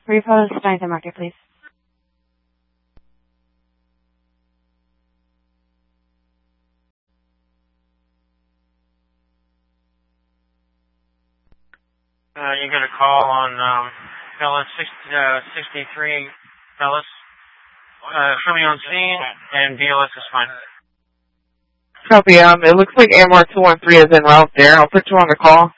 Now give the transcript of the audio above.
Repost 9th and Market, please. You got a call on Bellis 63 Bellis. Show me on scene, and BLS is fine. Copy. It looks like AMR 213 is en route there. I'll put you on the call.